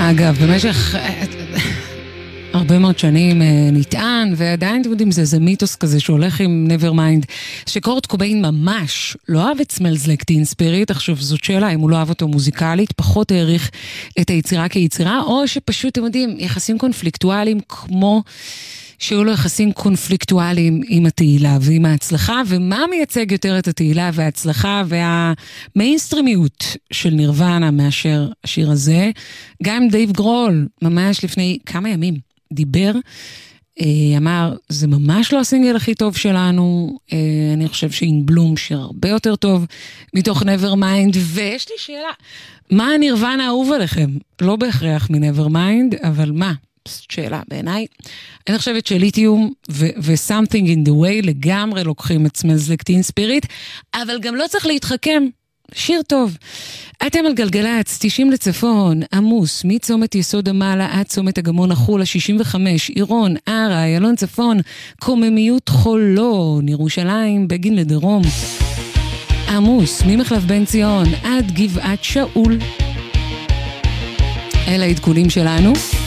אגב, במשך הרבה מאוד שנים נטען, ועדיין אתם יודעים, זה מיתוס כזה שהולך עם Nevermind, שקורט קוביין ממש לא אהב את Smells Like Teen Spirit. עכשיו זאת שאלה, אם הוא לא אהב אותו מוזיקלית, פחות העריך את היצירה כיצירה, או שפשוט, אתם יודעים, יחסים קונפליקטואליים כמו שהיו לו יחסים קונפליקטואליים עם התהילה ועם ההצלחה, ומה מייצג יותר את התהילה וההצלחה והמיינסטרימיות של נירוונה מאשר השיר הזה. גם דייב גרול, ממש לפני כמה ימים, דיבר, אמר, זה ממש לא הסינגל הכי טוב שלנו, אני חושב שאין בלום שיר הרבה יותר טוב מתוך Nevermind, ויש לי שאלה, מה הנירוונה האהוב עליכם? לא בהכרח מ-Nevermind, אבל מה? שאלה בעיניי. אני חושבת שליתיום ו-Something in the Way לגמרי לוקחים את Smells Like Teen Spirit, אבל גם לא צריך להתחכם. שיר טוב. אתם על גלגלץ, 90 לצפון, עמוס, מצומת יסוד המעלה עד צומת הגמון החולה, 65, עירון, ערה, ילון צפון, קוממיות חולון, ירושלים, בגין לדרום. עמוס, ממחלף בן ציון עד גבעת שאול. אלה העדכונים שלנו.